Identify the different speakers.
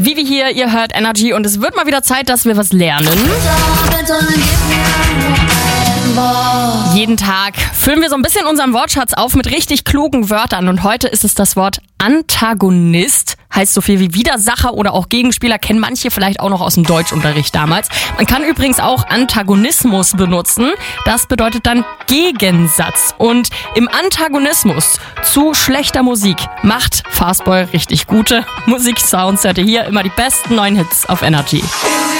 Speaker 1: Vivi hier, ihr hört Energy und es wird mal wieder Zeit, dass wir was lernen. Jeden Tag füllen wir so ein bisschen unseren Wortschatz auf mit richtig klugen Wörtern und heute ist es das Wort Antagonist. Heißt so viel wie Widersacher oder auch Gegenspieler, kennen manche vielleicht auch noch aus dem Deutschunterricht damals. Man kann übrigens auch Antagonismus benutzen. Das bedeutet dann Gegensatz. Und im Antagonismus zu schlechter Musik macht Fastboy richtig gute Musiksounds. Hört ihr hier immer die besten neuen Hits auf Energy.